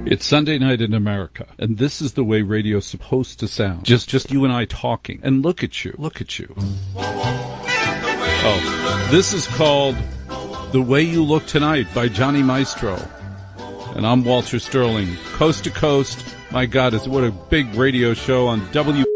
It's Sunday night in America, and this is the way radio's supposed to sound. Just you and I talking. And look at you. Look at you. Oh, this is called The Way You Look Tonight by Johnny Maestro. And I'm Walter Sterling, coast to coast. My God, what a big radio show on W.